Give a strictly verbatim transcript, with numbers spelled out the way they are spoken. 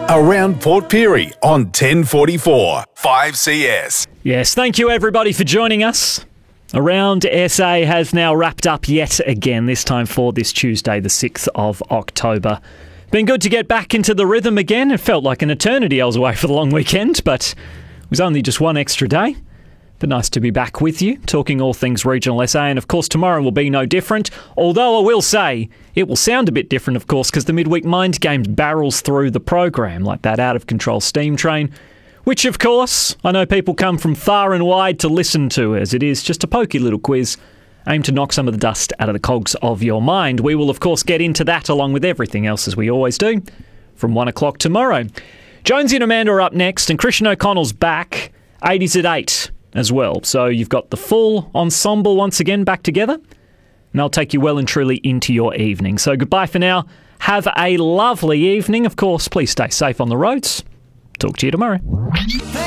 Around Port Pirie on ten forty-four, five C S. Yes, thank you everybody for joining us. Around S A has now wrapped up yet again, this time for this Tuesday, the sixth of October. Been good to get back into the rhythm again. It felt like an eternity I was away for the long weekend, but it was only just one extra day. But nice to be back with you, talking all things regional S A, and of course tomorrow will be no different. Although I will say, it will sound a bit different, of course, because the Midweek Mind Games barrels through the program like that out-of-control steam train, which, of course, I know people come from far and wide to listen to, as it is just a pokey little quiz aimed to knock some of the dust out of the cogs of your mind. We will, of course, get into that along with everything else, as we always do, from one o'clock tomorrow. Jonesy and Amanda are up next, and Christian O'Connell's back, eighties at eight as well. So you've got the full ensemble once again back together, and I'll take you well and truly into your evening. So goodbye for now. Have a lovely evening. Of course, please stay safe on the roads. Talk to you tomorrow.